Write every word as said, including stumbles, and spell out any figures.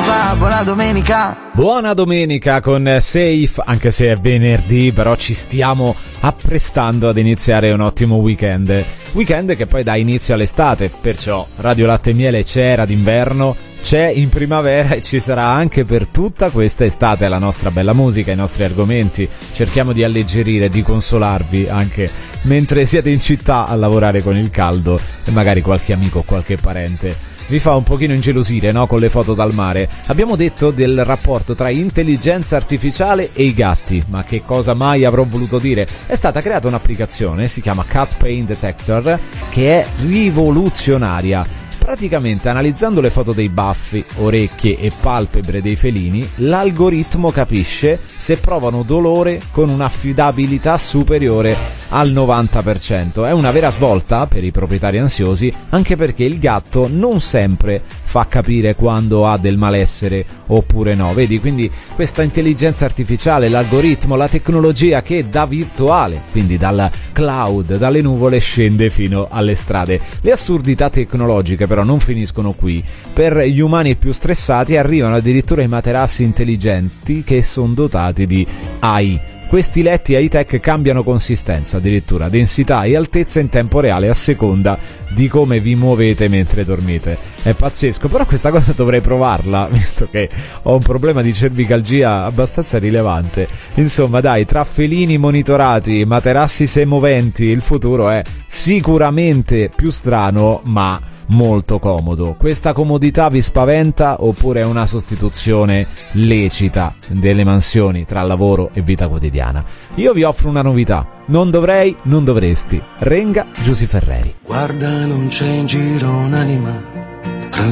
va, buona domenica. Buona domenica con Safe, anche se è venerdì, però ci stiamo apprestando ad iniziare un ottimo weekend. Weekend che poi dà inizio all'estate, perciò Radio Latte e Miele c'era d'inverno, c'è in primavera e ci sarà anche per tutta questa estate. La nostra bella musica, i nostri argomenti, cerchiamo di alleggerire, di consolarvi anche mentre siete in città a lavorare con il caldo e magari qualche amico o qualche parente vi fa un pochino ingelosire, no? Con le foto dal mare. Abbiamo detto del rapporto tra intelligenza artificiale e i gatti, ma che cosa mai avrò voluto dire? È stata creata un'applicazione, si chiama Cat Pain Detector, che è rivoluzionaria. Praticamente, analizzando le foto dei baffi, orecchie e palpebre dei felini, l'algoritmo capisce se provano dolore con un'affidabilità superiore al novanta per cento. È una vera svolta per i proprietari ansiosi, anche perché il gatto non sempre fa capire quando ha del malessere oppure no. Vedi, quindi questa intelligenza artificiale, l'algoritmo, la tecnologia che da virtuale, quindi dal cloud, dalle nuvole, scende fino alle strade. Le assurdità tecnologiche però non finiscono qui. Per gli umani più stressati arrivano addirittura i materassi intelligenti che sono dotati di A I. Questi letti high-tech cambiano consistenza, addirittura densità e altezza in tempo reale a seconda di come vi muovete mentre dormite. È pazzesco, però questa cosa dovrei provarla, visto che ho un problema di cervicalgia abbastanza rilevante. Insomma, dai, tra felini monitorati, materassi semoventi, il futuro è sicuramente più strano, ma molto comodo. Questa comodità vi spaventa oppure è una sostituzione lecita delle mansioni tra lavoro e vita quotidiana? Io vi offro una novità: non dovrei, non dovresti. Renga Giusy Ferreri. Guarda, non c'è in giro un'anima